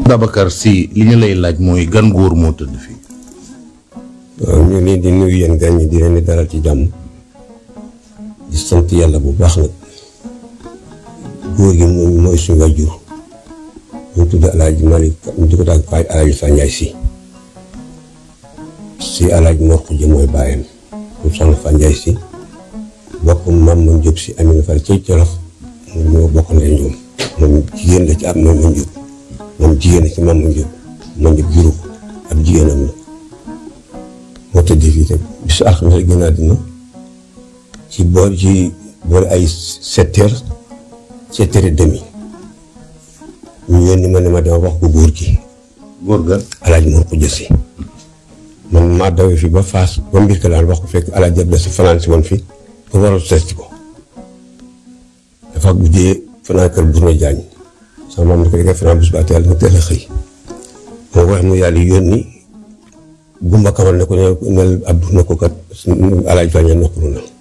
Babacar Sy li ñu lay laaj mooy gan góor moo tëdd fii. waaw ñu leen di nuyu yéen gan ñi di leen di dalal ci jàmm di sant yàlla bu baax nag góor gi moom mooy suñu waajur ñu tudd Alaaji Malick ñu di ko daal Baay Alaaji Fandiaye Sy Alaaji Mor Xuja mooy baayam mu soxna Fandiaye Sy bokk maam ma Jóob Sy Amina Fall ca Jolof ñoo bokk na ñoom moom jigéen la ci am moom ma Jóob moom jigéen la ci maam ma Jóob ma Jóob juru ko ab jigéenam la moo tëdd fii te bisu alxames la génn àddina ci boori ay 7 heures et demi ñu yónni ma ne ma dama wax ko góor gi. góor ga Alaaji Mor Xuja Sy man maa dawee fi ba Fass ba mbir ka laan wax ko fekk Alaaji Abdu Si fanaan si woon fi pour waral seet ko dafa guddee fanaan kër Bourna Diagne sama maam ni ko dangay fanaan bés ba teel nga teel a xëy moo wax mu yàlla yónni Gumba Kamal ne ko nel Abdou ne ko kat Alaaji Fandiaye noppalu na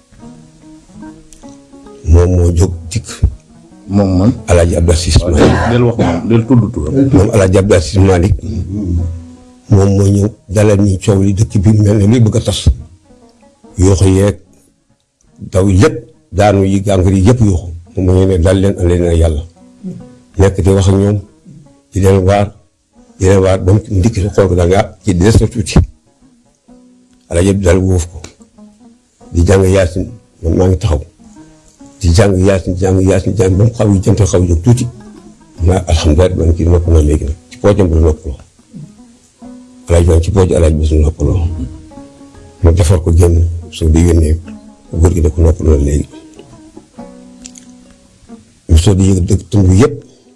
moom moo jóg dikk moom man Alaaji Abdou Aziz Malick del wax moom del tudd turam moom Alaaji Abdou Aziz Malick moom moo ñëw dalal ñi coow li dëkk bi mel ne luy bëgg a tas yooxu yeeg daw lépp daanu yi gàngar yi yëpp yooxu moom moo ne dal leen leen ak yàlla nekk di wax ak ñoom di leen waar ba mu ndikk si xool ko daal nga ci des na tuuti Alaaji Abdou daal wóof ko di jàng yaasin man maa ngi taxaw di jàng yaasin ba mu xaw yi jënte xaw jóg tuuti naa alhamdulilah man kii nopp na léegi nag ci poojam bu la noppaloo Alaaji man ci pooju Alaaji bi su noppaloo mu defar ko génn soo di yónnee góor gi da ko noppaloo léegi mu soo di yëg dëkk tund yëpp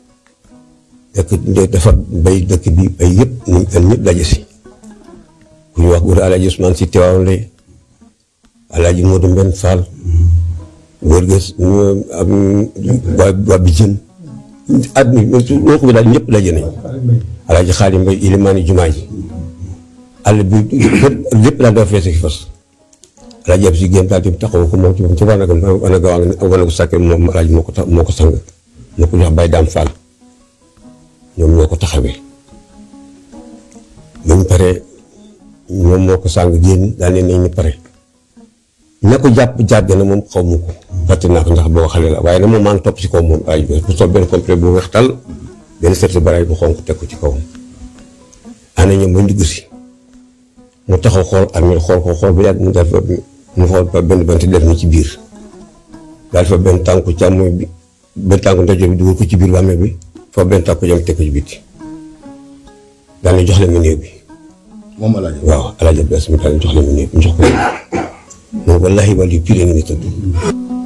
defar bay dëkk bi bay yëpp ñu gan ñëpp daje si ku ñu wax góor Alaaji Ousmane Sy Tiwaawan lay Alaaji Modou Mbenn Fall góor gi waa bi jën àdduna loo ko bi daal ñëpp daje nañ Alaaji Xaadim Mbay ilimaani jumaa ji àll bi lépp daal dafa fees ak fas Alaaji ab si génn daal di taxaw ko moom ci wanaga sàkke moom Alaaji moo ko sang moo ko jox Baye Daam Fall ñoom ñoo ko taxawee ba ñu paree moom moo ko sàng génn daal ne ñu pare ña ko jàpp na moom xaw ma ko fàtte naa ko ndax boo xale la waaye nag moom maa ngi topp ci kaw moom Alaaji bu sol benn complet bu weex tal benn sert baraay bu xonk teg ko ci kawam ana ñoom bañ dugg si mu taxaw xool armée xool ba yàgg mu def mu xool ba benn bant def ni ci biir daal fa benn tànku càmmoñ bi benn tànku ndajoor bi dugal ko ci biir bàmmeel bi foofu benn tànku jam teg ko ci biti daal ne jox leen ma néew bi moom Alaaji waaw Alaaji Abdou Aziz daal ne jox leen ma néew bi mu jox ko moom wallaahi wàllu pire ngi ni tëdd